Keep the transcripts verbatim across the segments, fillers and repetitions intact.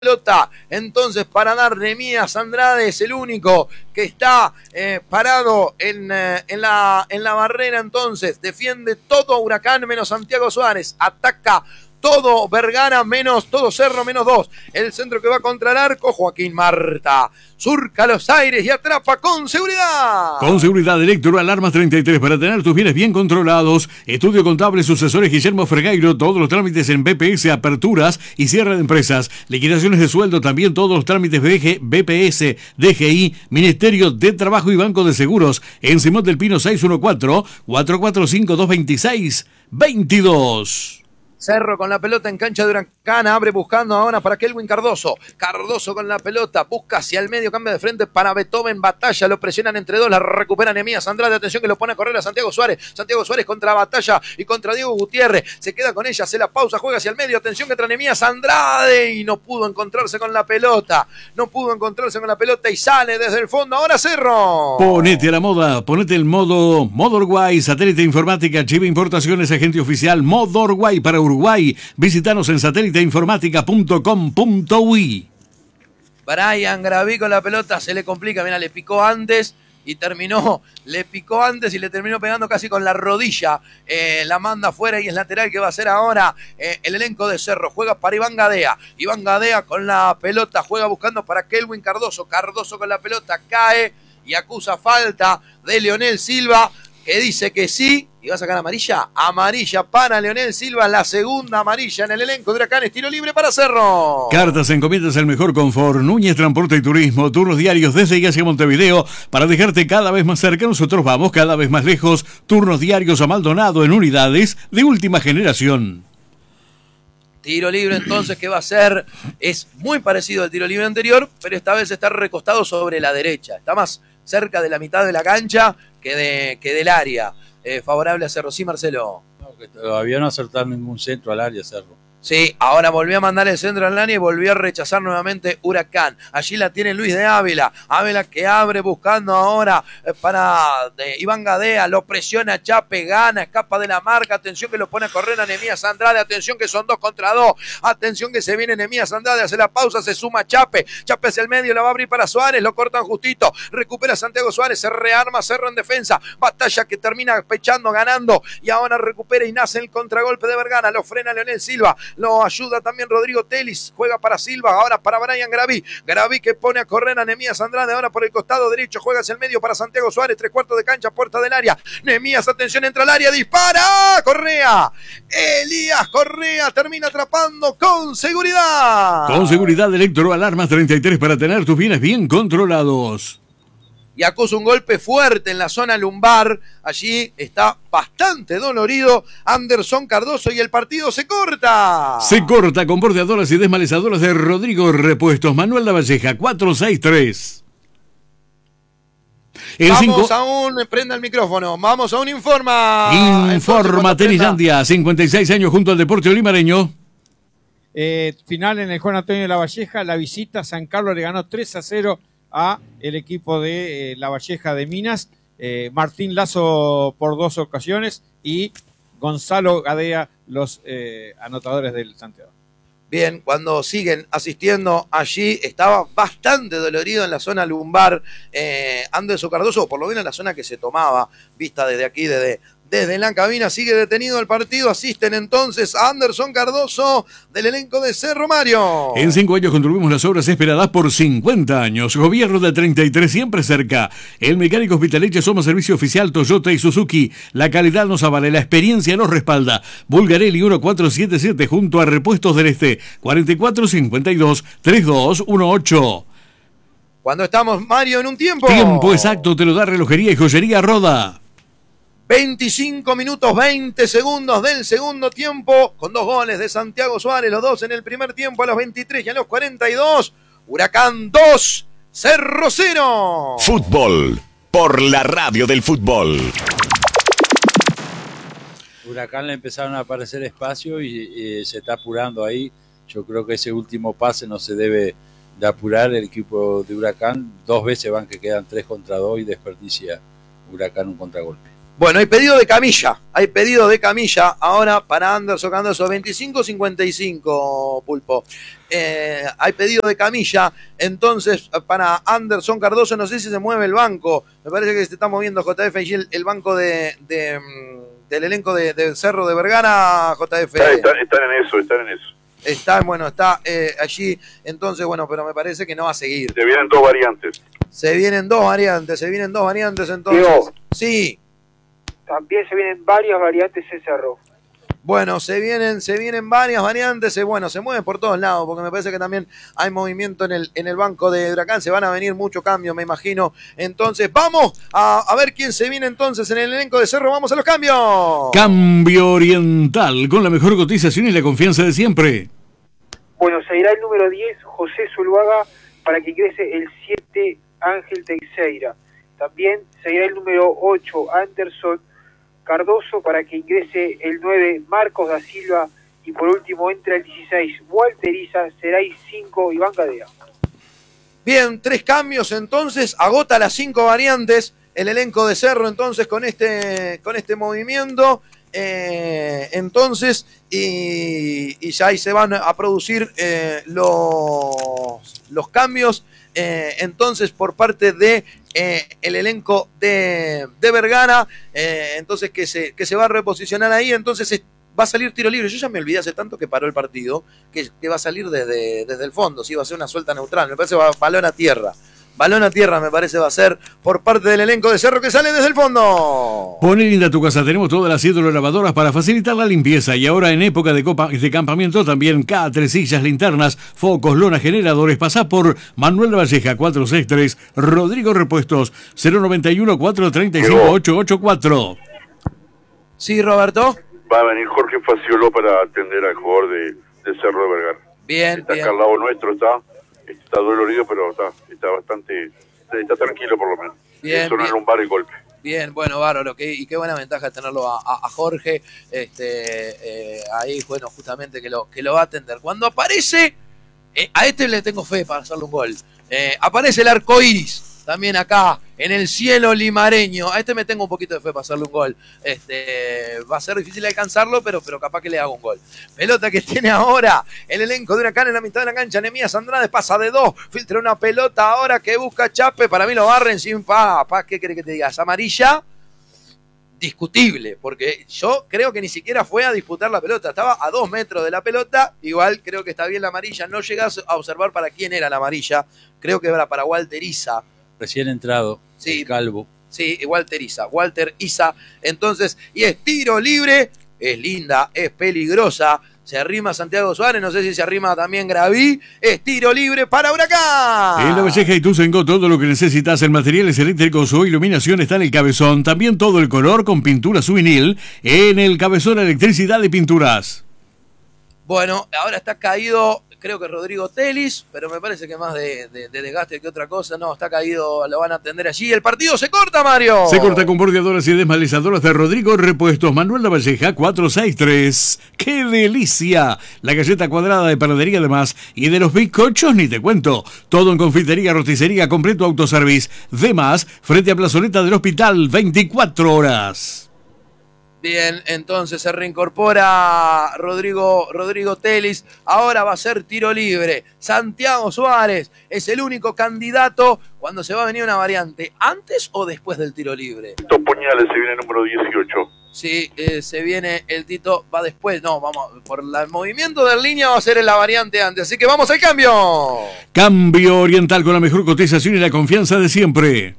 pelota, entonces para dar Nehemías Andrade, es el único que está eh, parado en, eh, en, la, en la barrera, entonces defiende todo Huracán menos Santiago Suárez, ataca todo Vergara menos todo Cerro menos dos, el centro que va contra el arco, Joaquín Marta surca los aires y atrapa con seguridad. Con seguridad, Electro Alarmas treinta y tres, para tener tus bienes bien controlados. Estudio Contable, sucesores Guillermo Fergueiro, todos los trámites en B P S, aperturas y cierre de empresas, liquidaciones de sueldo, también todos los trámites B P S, D G I, Ministerio de Trabajo y Banco de Seguros, en Simón del Pino seis uno cuatro, cuatro cuatro cinco, dos dos seis, veintidós. Cerro con la pelota en cancha de Huracán, abre buscando ahora para Kelvin Cardoso. Cardoso con la pelota, busca hacia el medio, cambia de frente para Beethoven, batalla, lo presionan entre dos, la recupera Nehemías Andrade, atención que lo pone a correr a Santiago Suárez. Santiago Suárez contra Batalla y contra Diego Gutiérrez, se queda con ella, hace la pausa, juega hacia el medio, atención que entra Nehemías Andrade y no pudo encontrarse con la pelota, no pudo encontrarse con la pelota y sale desde el fondo, ahora Cerro. Ponete a la moda, ponete el modo Modorguay, satélite informática, Chiva Importaciones, agente oficial Modorguay para Uruguay. Visítanos en satélite informática punto com punto uy. Brian Graví con la pelota, se le complica, mira, le picó antes y terminó, le picó antes y le terminó pegando casi con la rodilla, eh, la manda afuera y es lateral que va a hacer ahora eh, el elenco de Cerro, juega para Iván Gadea, Iván Gadea con la pelota, juega buscando para Kelvin Cardoso, Cardoso con la pelota, cae y acusa falta de Leonel Silva, que dice que sí, y va a sacar amarilla, amarilla para Leonel Silva, la segunda amarilla en el elenco de Huracán, tiro libre para Cerro. Cartas, encomiendas, el mejor confort, Núñez Transporte y Turismo, turnos diarios desde y hacia Montevideo, para dejarte cada vez más cerca, nosotros vamos cada vez más lejos, turnos diarios a Maldonado en unidades de última generación. Tiro libre entonces que va a ser, es muy parecido al tiro libre anterior, pero esta vez está recostado sobre la derecha, está más cerca de la mitad de la cancha que, de, que del área, eh, favorable a Cerro. Sí, Marcelo. No, que todavía no acertar ningún centro al área, Cerro. Sí, ahora volvió a mandar el centro al área y volvió a rechazar nuevamente Huracán. Allí la tiene Luis de Ávila. Ávila que abre buscando ahora para de Iván Gadea. Lo presiona Chape, gana, escapa de la marca. Atención que lo pone a correr a Nehemías Andrade. Atención que son dos contra dos. Atención que se viene Nehemías Andrade. Hace la pausa, se suma Chape. Chape hacia el medio, la va a abrir para Suárez. Lo cortan justito. Recupera Santiago Suárez. Se rearma, Cerro en defensa. Batalla que termina pechando, ganando. Y ahora recupera y nace el contragolpe de Vergara. Lo frena Leonel Silva. Lo ayuda también Rodrigo Telis, juega para Silva, ahora para Brian Graví, Graví que pone a correr a Nehemías Andrade, ahora por el costado derecho, juega hacia el medio para Santiago Suárez, tres cuartos de cancha, puerta del área, Nehemías, atención, entra al área, dispara, Correa, Elías Correa termina atrapando con seguridad. Con seguridad, Electro Alarmas treinta y tres, para tener tus bienes bien controlados. Y acusa un golpe fuerte en la zona lumbar, allí está bastante dolorido Anderson Cardoso y el partido se corta. Se corta con bordeadoras y desmalezadoras de Rodrigo Repuestos, Manuel Lavalleja, cuatro seis tres. El vamos cinco... a un, prenda el micrófono, vamos a un informa. Informa Tenilandia, cincuenta y seis años junto al deporte olimareño. Eh, final en el Juan Antonio de Lavalleja, la visita, San Carlos le ganó tres a cero a el equipo de eh, Lavalleja de Minas, eh, Martín Lazo por dos ocasiones y Gonzalo Gadea, los eh, anotadores del Santiago. Bien, cuando siguen asistiendo allí, estaba bastante dolorido en la zona lumbar eh, Anderson Cardoso, o por lo menos en la zona que se tomaba, vista desde aquí, desde... Desde la cabina sigue detenido el partido. Asisten entonces a Anderson Cardoso del elenco de Cerro, Mario. En cinco años construimos las obras esperadas por cincuenta años. Gobierno de treinta y tres, siempre cerca. El Mecánico Hospitaleche, somos servicio oficial Toyota y Suzuki. La calidad nos avale, la experiencia nos respalda. Bulgarelli mil cuatrocientos setenta y siete junto a Repuestos del Este. cuarenta y cuatro cincuenta y dos treinta y dos dieciocho. Cuando estamos, Mario, en un tiempo. Tiempo exacto te lo da Relojería y Joyería Roda. veinticinco minutos, veinte segundos del segundo tiempo, con dos goles de Santiago Suárez, los dos en el primer tiempo a los veintitrés y a los cuarenta y dos. Huracán dos, Cerro cero. Fútbol, por la radio del fútbol. Huracán le empezaron a aparecer espacio y, y se está apurando ahí. Yo creo que ese último pase no se debe de apurar el equipo de Huracán. Dos veces van que quedan tres contra dos y desperdicia Huracán un contragolpe. Bueno, hay pedido de camilla, hay pedido de camilla ahora para Anderson Cardoso, veinticinco cincuenta y cinco, Pulpo. Eh, hay pedido de camilla, entonces para Anderson Cardoso, no sé si se mueve el banco, me parece que se está moviendo J F y el, el banco de, de, del elenco de, del Cerro de Vergara, J F. Están, están, están en eso, están en eso. Está, bueno, está eh, allí, entonces, bueno, pero me parece que no va a seguir. Se vienen dos variantes. Se vienen dos variantes, se vienen dos variantes, entonces. Diego. Sí. También se vienen varias variantes en Cerro. Bueno, se vienen, se vienen varias variantes, eh, bueno, se mueven por todos lados, porque me parece que también hay movimiento en el, en el banco de Huracán, se van a venir muchos cambios, me imagino. Entonces, vamos a, a ver quién se viene entonces en el elenco de Cerro, vamos a los cambios. Cambio Oriental, con la mejor cotización y la confianza de siempre. Bueno, se irá el número diez, José Zuluaga, para que ingrese el siete, Ángel Teixeira. También se irá el número ocho, Anderson Cardoso, para que ingrese el nueve, Marcos da Silva, y por último entra el dieciséis, Walter Isa, será el cinco, Iván Gadea. Bien, tres cambios entonces, agota las cinco variantes el elenco de Cerro entonces con este, con este movimiento, eh, entonces, y, y ya ahí se van a producir eh, los, los cambios, eh, entonces por parte de Eh, el elenco de, de Vergara, eh, entonces que se, que se va a reposicionar ahí, entonces es, va a salir tiro libre. Yo ya me olvidé hace tanto que paró el partido, que, que va a salir desde, desde el fondo, sí, va a ser una suelta neutral, me parece va, balón a tierra. Balón a tierra me parece va a ser por parte del elenco de Cerro que sale desde el fondo. Pone linda tu casa, tenemos todas las hidrolavadoras para facilitar la limpieza y ahora en época de, copa, de campamento también cada tres sillas, linternas, focos, lonas, generadores. Pasá por Manuel Valleja cuatrocientos sesenta y tres, Rodrigo Repuestos cero noventa y uno, cuatrocientos treinta y cinco, ochocientos ochenta y cuatro. Sí, Roberto. Va a venir Jorge Faciolo para atender al jugador de, de Cerro de Vergara. Bien, está bien. Acá al lado nuestro, está, está dolorido, pero está, está bastante, está tranquilo por lo menos. Bien, Eso no bien. es lumbar y golpe. Bien, bueno, bárbaro, que, y qué buena ventaja tenerlo a, a, a Jorge, este, eh, ahí, bueno, justamente que lo, que lo va a atender. Cuando aparece, eh, a este le tengo fe para hacerle un gol, eh, aparece el arco iris, también acá, en el cielo limareño, a este me tengo un poquito de fe para hacerle un gol, este, va a ser difícil alcanzarlo, pero, pero capaz que le hago un gol. Pelota que tiene ahora el elenco de Huracán en la mitad de la cancha, Nemías Andrade pasa de dos, filtra una pelota ahora que busca Chape, para mí lo barren sin pa, pa, ¿qué querés que te diga? ¿Es amarilla? Discutible, porque yo creo que ni siquiera fue a disputar la pelota, estaba a dos metros de la pelota, igual creo que está bien la amarilla, no llegas a observar para quién era la amarilla, creo que era para Walter Isa. Recién entrado, sí, el calvo. Sí, Walter Isa, Walter Isa, entonces, y es tiro libre, es linda, es peligrosa, se arrima Santiago Suárez, no sé si se arrima también Graví, es tiro libre para Huracán. En La Valleja y Ituzaingó todo lo que necesitas en materiales eléctricos o iluminación está en el Cabezón, también todo el color con pintura souvenir en el Cabezón Electricidad y Pinturas. Bueno, ahora está caído, creo que Rodrigo Telis, pero me parece que más de, de, de desgaste que otra cosa. No, está caído, lo van a atender allí. El partido se corta, Mario. Se corta con bordeadoras y desmalizadoras de Rodrigo Repuestos. Manuel Lavalleja, cuatrocientos sesenta y tres. ¡Qué delicia! La galleta cuadrada de panadería además. Y de los bizcochos ni te cuento. Todo en confitería, roticería, completo autoservice. Demás, frente a Plazoleta del Hospital, veinticuatro horas. Bien, entonces se reincorpora Rodrigo, Rodrigo Telis. Ahora va a ser tiro libre. Santiago Suárez es el único candidato cuando se va a venir una variante. ¿Antes o después del tiro libre? Tito Puñales se viene el número dieciocho. Sí, eh, se viene el Tito, va después. No, vamos, por la- el movimiento de línea va a ser en la variante antes. Así que vamos al cambio. Cambio Oriental con la mejor cotización y la confianza de siempre.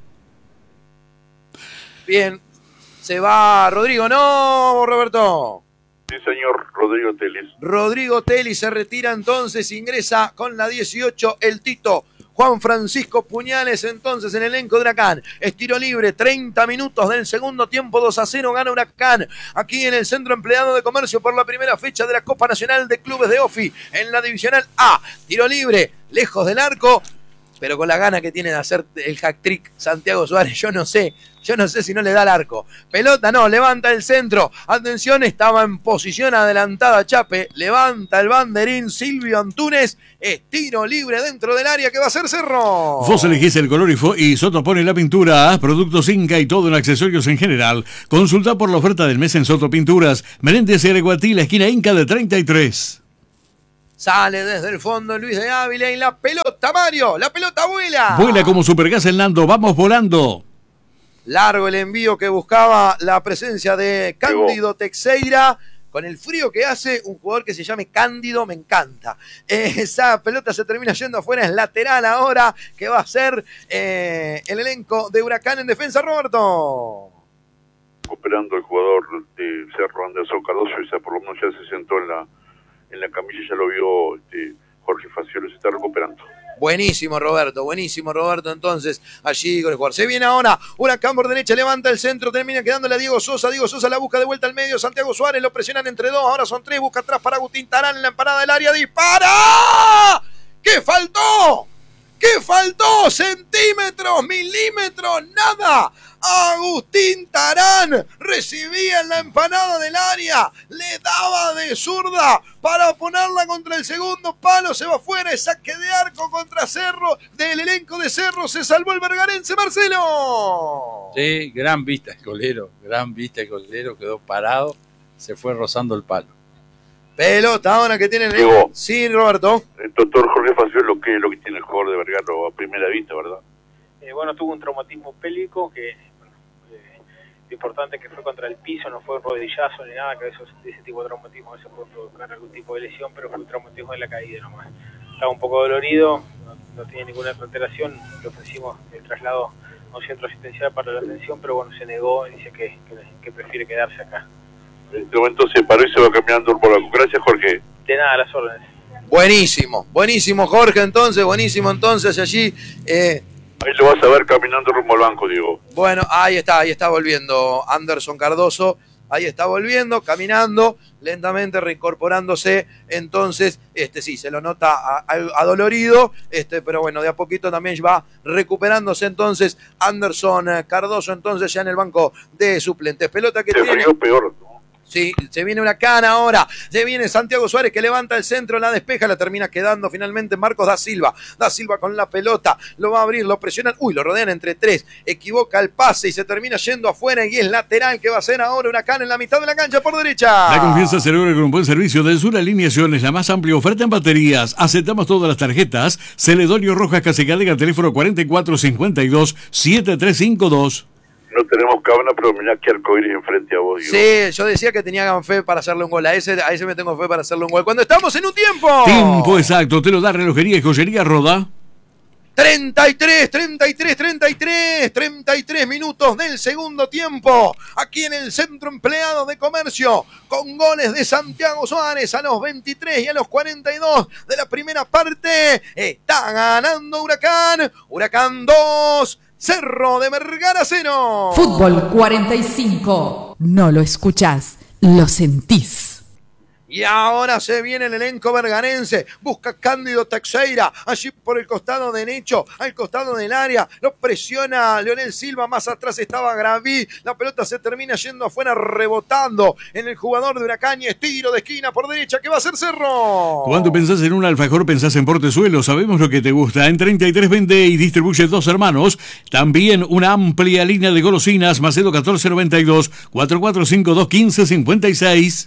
Bien, se va Rodrigo. No, Roberto. Sí, señor Rodrigo Telis. Rodrigo Telis se retira entonces, ingresa con la dieciocho el Tito. Juan Francisco Puñales entonces en el elenco de Huracán. Es tiro libre, treinta minutos del segundo tiempo, dos a cero gana Huracán. Aquí en el Centro Empleado de Comercio por la primera fecha de la Copa Nacional de Clubes de O F I en la Divisional A. Tiro libre, lejos del arco. pero con la gana que tiene de hacer el hat-trick Santiago Suárez, yo no sé, yo no sé si no le da el arco. Pelota no, levanta el centro, atención, estaba en posición adelantada Chape, levanta el banderín Silvio Antunes, es tiro libre dentro del área que va a ser Cerro. Vos elegís el color y, fo- y Soto pone la pintura, productos Inca y todo en accesorios en general. Consulta por la oferta del mes en Soto Pinturas, Menéndez y Areguatí, la esquina Inca de treinta y tres. Sale desde el fondo Luis de Ávila y la pelota, Mario, la pelota vuela. Vuela como Supergas el Nando, vamos volando. Largo el envío que buscaba la presencia de Cándido Teixeira. Con el frío que hace, un jugador que se llame Cándido me encanta. Eh, esa pelota se termina yendo afuera, es lateral ahora, que va a ser eh, el elenco de Huracán en defensa, Roberto. Operando el jugador de Cerro, Anderson Cardoso, y ya por lo menos ya se sentó en la en la camilla, ya lo vio este, Jorge Faciolo, se está recuperando. Buenísimo, Roberto, buenísimo, Roberto. Entonces, allí con el jugador. Se viene ahora Huracán por derecha, levanta el centro, termina quedándole a Diego Sosa. Diego Sosa la busca de vuelta al medio. Santiago Suárez lo presionan entre dos. Ahora son tres. Busca atrás para Agustín Tarán en la empanada del área. ¡Dispara! ¿Qué faltó? ¿Qué faltó? Centímetros, milímetros, nada. Agustín Tarán recibía en la empanada del área, le daba de zurda para ponerla contra el segundo palo, se va fuera, saque de arco contra Cerro, del elenco de Cerro, se salvó el bergarense, Marcelo. Sí, gran vista el golero, gran vista el golero, quedó parado, se fue rozando el palo. Pelota ahora que tiene el... Diego. Sí, Roberto. El doctor Jorge Faciolo, lo que lo que tiene el jugador de Vergara a primera vista, ¿verdad? Eh, bueno, tuvo un traumatismo pélvico que bueno, eh, lo importante es que fue contra el piso, no fue rodillazo ni nada, que esos, ese tipo de traumatismo se puede provocar algún tipo de lesión, pero fue un traumatismo de la caída nomás. Estaba un poco dolorido, no, no tenía ninguna alteración, le ofrecimos el traslado a un centro asistencial para la atención, pero bueno, se negó y dice que, que, que prefiere quedarse acá. En este momento se paró y se va caminando por la... Gracias, Jorge. De nada, a las órdenes. Buenísimo, buenísimo Jorge entonces, buenísimo entonces allí... Eh, Ahí lo vas a ver caminando rumbo al banco, Diego. Bueno, ahí está, ahí está volviendo Anderson Cardoso, ahí está volviendo, caminando, lentamente reincorporándose, entonces, este sí, se lo nota adolorido, este, pero bueno, de a poquito también va recuperándose entonces Anderson Cardoso, entonces ya en el banco de suplentes. Pelota que Se tiene... frío peor, ¿no? Sí, se viene Huracán ahora, se viene Santiago Suárez que levanta el centro, la despeja, la termina quedando finalmente Marcos da Silva, da Silva con la pelota, lo va a abrir, lo presionan, uy, lo rodean entre tres, equivoca el pase y se termina yendo afuera y es lateral que va a ser ahora Huracán en la mitad de la cancha por derecha. La confianza se logra con un buen servicio. Del Sur Alineaciones, la más amplia oferta en baterías. Aceptamos todas las tarjetas. Celedonio Rojas Casicadega, teléfono cuatro cuatro cinco dos siete tres cinco dos. No tenemos cábana, pero mirá que arcoíris enfrente a vos, Diego. Sí, yo decía que tenía fe para hacerle un gol. A ese, a ese me tengo fe para hacerle un gol. Cuando estamos en un tiempo. Tiempo exacto, te lo da Relojería y Joyería Roda. treinta y tres, treinta y tres, treinta y tres, treinta y tres minutos del segundo tiempo, aquí en el Centro Empleado de Comercio, con goles de Santiago Suárez a los veintitrés y a los cuarenta y dos de la primera parte. Está ganando Huracán, Huracán dos, Cerro de Vergara cero. Fútbol cuarenta y cinco. No lo escuchás, lo sentís. Y ahora se viene el elenco verganense, busca Cándido Teixeira, allí por el costado derecho, al costado del área, lo presiona Leonel Silva, más atrás estaba Graví, la pelota se termina yendo afuera, rebotando en el jugador de Huracán y es tiro de esquina por derecha, que va a ser Cerro. Cuando pensás en un alfajor, pensás en Portezuelo, sabemos lo que te gusta. En treinta y tres vende y distribuye Dos Hermanos, también una amplia línea de golosinas, Macedo catorce noventa y dos, cuatro cuatro cinco dos quince cincuenta y seis.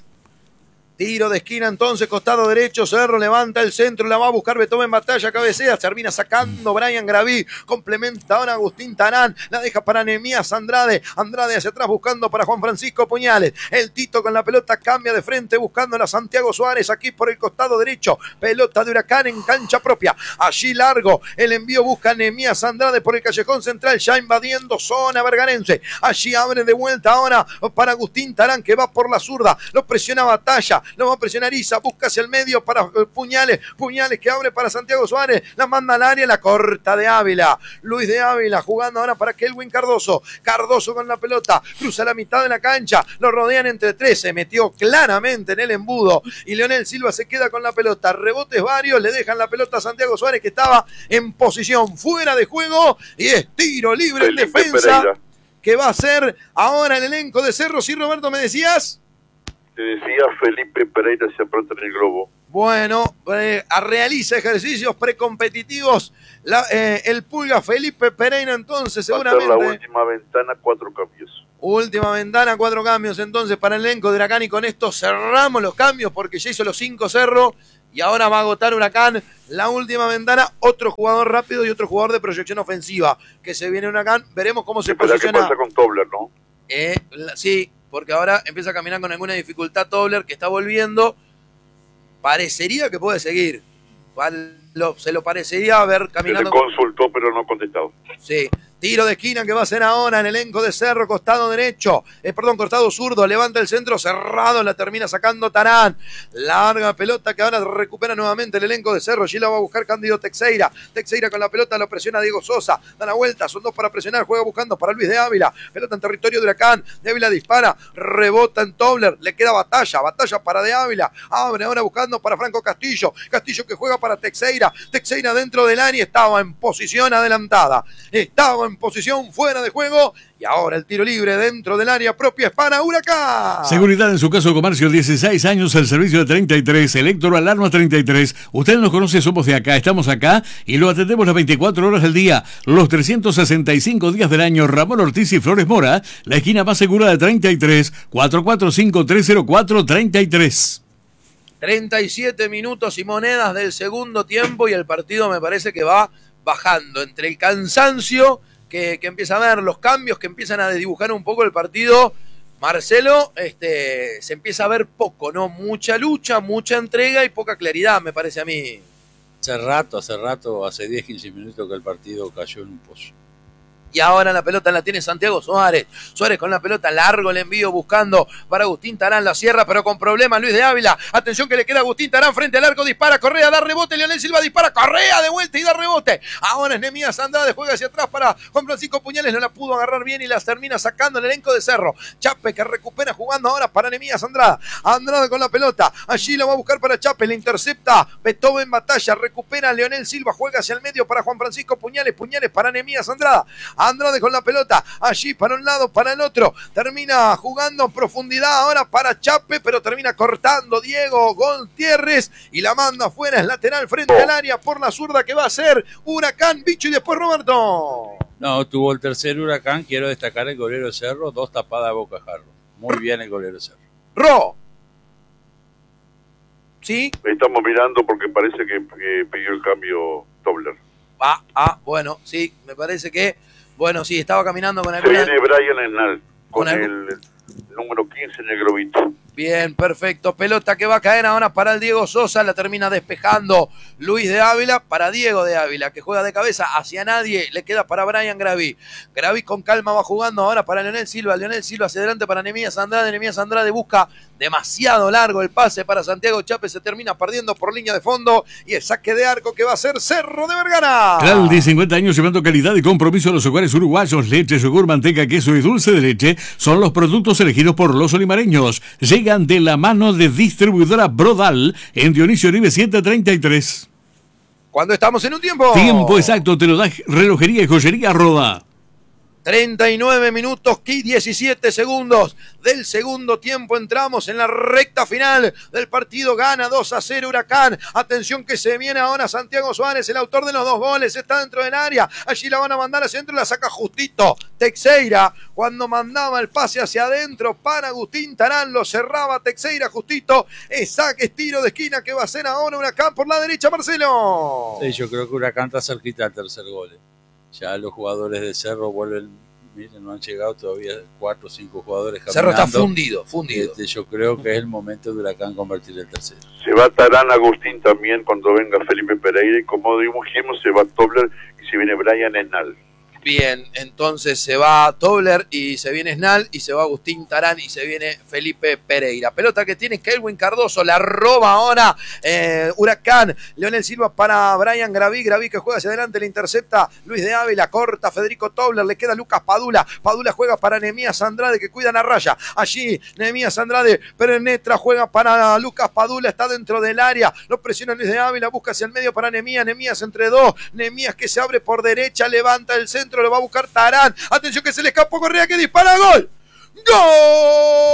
Tiro de esquina entonces, costado derecho, Cerro levanta el centro, la va a buscar Beethoven, batalla, cabecea, termina sacando Brian Graví, complementa ahora Agustín Tarán, la deja para Nehemías Andrade, Andrade hacia atrás buscando para Juan Francisco Puñales, el Tito con la pelota cambia de frente buscando a Santiago Suárez aquí por el costado derecho, pelota de Huracán en cancha propia, allí largo, el envío busca a Nehemías Andrade por el callejón central, ya invadiendo zona verganense, allí abre de vuelta ahora para Agustín Tarán que va por la zurda, lo presiona batalla, lo va a presionar Isa, busca hacia el medio para eh, Puñales, Puñales que abre para Santiago Suárez, la manda al área, la corta de Ávila, Luis de Ávila jugando ahora para Kelvin Cardoso, Cardoso con la pelota, cruza la mitad de la cancha, lo rodean entre tres, se metió claramente en el embudo y Leonel Silva se queda con la pelota, rebotes varios, le dejan la pelota a Santiago Suárez que estaba en posición fuera de juego y es tiro libre en defensa Pereira. Que va a ser ahora el elenco de Cerro. Sí, Roberto, ¿me decías? Te decía Felipe Pereira se apronta en el globo. Bueno, eh, realiza ejercicios precompetitivos la, eh, el Pulga Felipe Pereira entonces seguramente. Va a ser la última ventana, cuatro cambios. Última ventana, cuatro cambios entonces para el elenco de Huracán y con esto cerramos los cambios porque ya hizo los cinco Cerro y ahora va a agotar Huracán la última ventana, otro jugador rápido y otro jugador de proyección ofensiva que se viene Huracán, veremos cómo se Espera, posiciona. ¿qué pasa con Tobler, no? Eh, la, sí, porque ahora empieza a caminar con alguna dificultad Tobler que está volviendo, parecería que puede seguir, lo, se lo parecería ver caminando. Se le consultó pero no contestado. Sí. Tiro de esquina que va a ser ahora en el elenco de Cerro, costado derecho, eh, perdón, costado zurdo, levanta el centro cerrado, la termina sacando Tarán, larga pelota que ahora recupera nuevamente el elenco de Cerro, allí la va a buscar Cándido Teixeira, Teixeira con la pelota lo presiona Diego Sosa, da la vuelta, son dos para presionar, juega buscando para Luis de Ávila, pelota en territorio de Huracán, de Ávila dispara, rebota en Tobler, le queda batalla, batalla para de Ávila, abre ahora buscando para Franco Castillo, Castillo que juega para Teixeira, Teixeira dentro del área, estaba en posición adelantada, estaba en posición fuera de juego y ahora el tiro libre dentro del área propia es para Huracán. Seguridad en su caso comercio, dieciséis años, el servicio de treinta y tres, Electro Alarma treinta y tres. Usted nos conoce, somos de acá, estamos acá y lo atendemos las veinticuatro horas del día, los trescientos sesenta y cinco días del año. Ramón Ortiz y Flores Mora, la esquina más segura de treinta y tres, cuatro cuatro cinco, tres cero cuatro, treinta y tres. treinta y siete minutos y monedas del segundo tiempo y el partido me parece que va bajando entre el cansancio Que, que empieza a ver, los cambios que empiezan a dibujar un poco el partido, Marcelo, este, se empieza a ver poco, ¿no? Mucha lucha, mucha entrega y poca claridad, me parece a mí. Hace rato, hace rato, hace diez, quince minutos que el partido cayó en un pozo. Y ahora la pelota la tiene Santiago Suárez. Suárez con la pelota, largo el envío buscando para Agustín Tarán, la cierra, pero con problemas Luis de Ávila. Atención que le queda Agustín Tarán frente al arco, dispara, Correa da rebote, Leonel Silva dispara, Correa de vuelta y da rebote. Ahora es Nemías Andrade, juega hacia atrás para Juan Francisco Puñales, no la pudo agarrar bien y las termina sacando el elenco de Cerro. Chape que recupera jugando ahora para Nemías Andrade. Andrade con la pelota, allí la va a buscar para Chape, le intercepta, Beethoven en batalla, recupera Leonel Silva, juega hacia el medio para Juan Francisco Puñales, Puñales para Nemías Andrade. Andrade con la pelota, allí para un lado, para el otro, termina jugando en profundidad ahora para Chape, pero termina cortando Diego Gutiérrez y la manda afuera, es lateral frente al área por la zurda que va a ser Huracán, Bicho y después Roberto. No, tuvo el tercer Huracán, quiero destacar el golero Cerro, dos tapadas a Bocajarro. Muy bien el golero Cerro. Ro. ¿Sí? Estamos mirando porque parece que, que pidió el cambio Tobler. Ah, ah, bueno, sí, me parece que Bueno, sí, estaba caminando con Se alguna... viene Brian Hernal con, con el, algo... el número quince Negrovito. Bien, perfecto. Pelota que va a caer ahora para el Diego Sosa. La termina despejando Luis de Ávila para Diego de Ávila, que juega de cabeza hacia nadie. Le queda para Brian Graví. Graví con calma va jugando ahora para Leonel Silva. Leonel Silva hacia adelante para Nemías Andrade. Nemías Andrade busca demasiado largo el pase para Santiago Chape. Se termina perdiendo por línea de fondo. Y el saque de arco que va a ser Cerro de Vergara. Craldi, cincuenta años llevando calidad y compromiso a los hogares uruguayos. Leche, yogur, manteca, queso y dulce de leche son los productos elegidos por los olimareños. Llegan de la mano de distribuidora Brodal en Dionisio Uribe setecientos treinta y tres. Cuando estamos en un tiempo. Tiempo exacto te lo da Relojería y Joyería Roda. treinta y nueve minutos y diecisiete segundos del segundo tiempo. Entramos en la recta final del partido. Gana dos a cero Huracán. Atención que se viene ahora Santiago Suárez, el autor de los dos goles. Está dentro del área. Allí la van a mandar hacia adentro. La saca justito Teixeira. Cuando mandaba el pase hacia adentro para Agustín Tarán, lo cerraba Teixeira justito. Es saque, tiro de esquina que va a ser ahora Huracán por la derecha, Marcelo. Sí, yo creo que Huracán está cerquita al tercer gol. Ya los jugadores de Cerro vuelven, miren, no han llegado todavía cuatro o cinco jugadores caminando. Cerro está fundido, fundido. Este, yo creo que es el momento de Huracán convertir el tercero. Se va Tarán Agustín también cuando venga Felipe Pereira y como dijimos se va Tobler y se viene Brian Hernal. Bien, entonces se va Tobler y se viene Snal y se va Agustín Tarán y se viene Felipe Pereira. Pelota que tiene Kelvin Cardoso, la roba ahora eh, Huracán. Leonel Silva para Brian Graví, Graví que juega hacia adelante, le intercepta Luis de Ávila, corta Federico Tobler, le queda Lucas Padula. Padula juega para Nehemías Andrade que cuidan a raya. Allí Nehemías Andrade penetra, juega para Lucas Padula, está dentro del área, lo presiona Luis de Ávila, busca hacia el medio para Nehemías, Nehemías entre dos, Nehemías que se abre por derecha, levanta el centro, lo va a buscar Tarán. Atención que se le escapó Correa que dispara. ¡Gol! ¡Gol!